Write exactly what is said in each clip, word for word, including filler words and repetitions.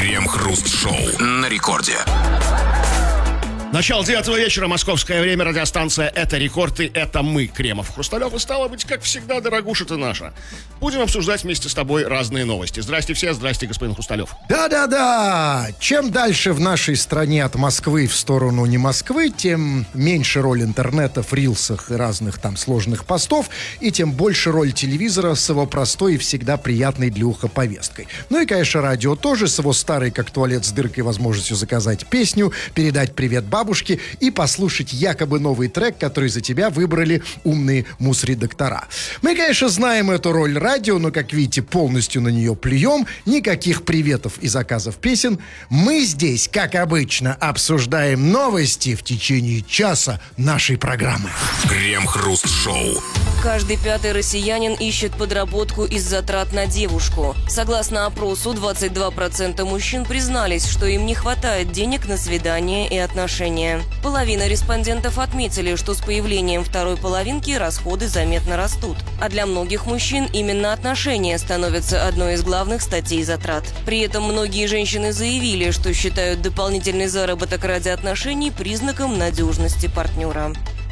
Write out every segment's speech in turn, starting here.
Крем-хруст-шоу на рекорде. Начало девятого вечера, московское время, радиостанция «Это рекорд» и «Это мы», Кремов, Хрусталев, и стало быть, как всегда, дорогуша ты наша. Будем обсуждать вместе с тобой разные новости. Здрасте все, здрасте, господин Хрусталев. Да-да-да, чем дальше в нашей стране от Москвы в сторону не Москвы, тем меньше роль интернета в рилсах и разных там сложных постов, и тем больше роль телевизора с его простой и всегда приятной для уха повесткой. Ну и, конечно, радио тоже с его старой, как туалет с дыркой, возможностью заказать песню, передать привет бабушке и послушать якобы новый трек, который за тебя выбрали умные мус-редактора. Мы, конечно, знаем эту роль радио, но, как видите, полностью на нее плюем. Никаких приветов и заказов песен. Мы здесь, как обычно, обсуждаем новости в течение часа нашей программы. Крем-хруст-шоу. Каждый пятый россиянин ищет подработку из затрат на девушку. Согласно опросу, двадцать два процента мужчин признались, что им не хватает денег на свидания и отношения. Половина респондентов отметили, что с появлением второй половинки расходы заметно растут. А для многих мужчин именно отношения становятся одной из главных статей затрат. При этом многие женщины заявили, что считают дополнительный заработок ради отношений признаком надежности партнера.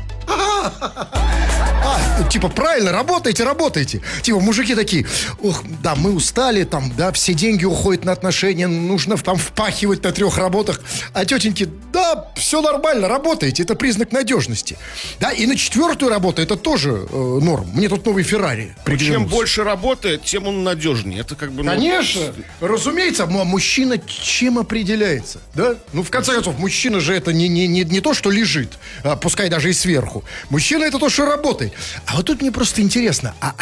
А, типа, правильно, работайте, работайте. Типа, мужики такие: ох, да, мы устали, там, да, все деньги уходят на отношения, нужно там впахивать на трех работах. А тетеньки: да, все нормально, работайте, это признак надежности. Да, и на четвертую работу это тоже э, норм. Мне тут новый Феррари приглянулся. Чем больше работает, тем он надежнее. Это как бы... Ну... Конечно, разумеется, но мужчина чем определяется, да? Ну, в конце концов, мужчина же это не, не, не, не то, что лежит, а, пускай даже и сверху. Мужчина это то, что работает. А вот тут мне просто интересно, а,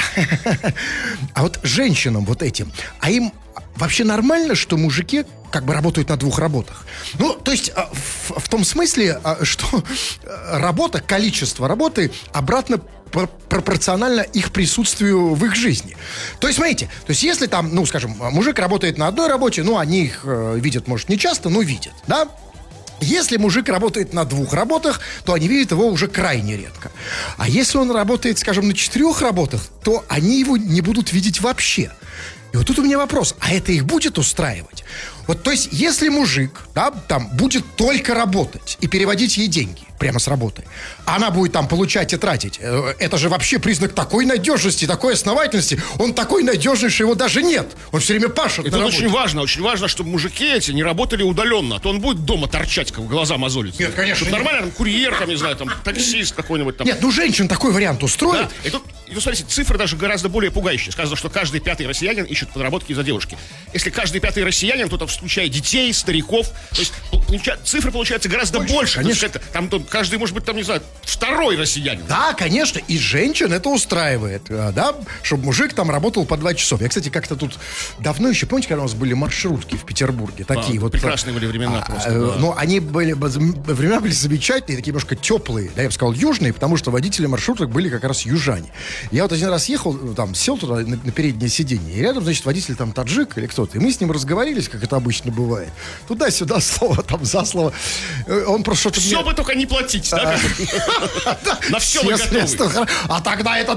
а вот женщинам вот этим, а им вообще нормально, что мужики как бы работают на двух работах? Ну, то есть в, в том смысле, что работа, количество работы обратно пропорционально их присутствию в их жизни. То есть, смотрите, то есть если там, ну, скажем, мужик работает на одной работе, ну, они их видят, может, не часто, но видят, да? Если мужик работает на двух работах, то они видят его уже крайне редко. А если он работает, скажем, на четырех работах, то они его не будут видеть вообще. И вот тут у меня вопрос: а это их будет устраивать? Вот, то есть, если мужик, да, там, будет только работать и переводить ей деньги прямо с работы, она будет там получать и тратить, это же вообще признак такой надежности, такой основательности. Он такой надежный, что его даже нет. Он все время пашет это на работе. Очень важно, очень важно, чтобы мужики эти не работали удаленно. А то он будет дома торчать, как глаза мозолить. Нет, конечно. Тут нормально, там, курьер, там, не знаю, там, таксист какой-нибудь там. Нет, ну, женщин такой вариант устроит. Да. И тут, и тут, смотрите, цифры даже гораздо более пугающие. Сказано, что каждый пятый россиянин ищет подработки из-за девушки. Если каждый пятый россиянин, то там, включая детей, стариков, то есть цифры получаются гораздо больше. больше. Конечно. Это, там, там каждый, может быть, там, не знаю, второй россиянин. Да, конечно, и женщин это устраивает, да, чтобы мужик там работал по два часа. Я, кстати, как-то тут давно еще, помните, когда у нас были маршрутки в Петербурге, такие а, вот. Прекрасные были времена а, просто. А, да. Но они были, времена были замечательные, такие немножко теплые, да, я бы сказал, южные, потому что водители маршруток были как раз южане. Я вот один раз ехал, там, сел туда на, на переднее сиденье, и рядом, значит, водитель там таджик или кто-то, и мы с ним разговорились, как это обычно бывает. Туда-сюда, слово там за слово. Он просто что-то... Все бы только не платить, да? На все мы готовы. А тогда это